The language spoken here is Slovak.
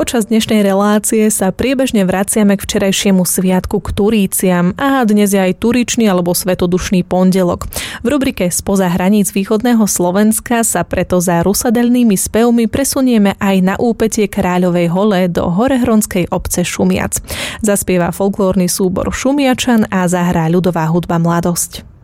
Počas dnešnej relácie sa priebežne vraciame k včerajšiemu sviatku k Turíciam a dnes je aj Turičný alebo Svetodušný pondelok. V rubrike Spoza hraníc východného Slovenska sa preto za rusadelnými spevmi presunieme aj na úpetie Kráľovej hole do horehronskej obce Šumiac. Zaspieva folklórny súbor Šumiačan a zahrá ľudová hudba Mladosť.